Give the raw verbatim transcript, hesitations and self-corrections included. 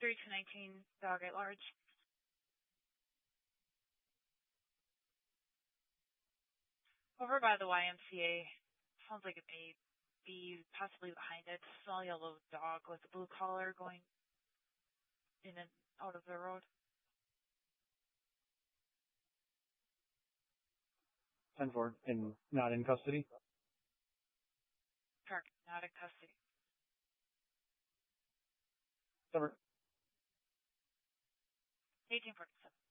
three two nineteen, dog at large. Over by the Y M C A. Sounds like it may be possibly behind it. Small yellow dog with a blue collar going in and out of the road. ten four, and not in custody? Correct, not in custody. Cover. eighteen forty-seven.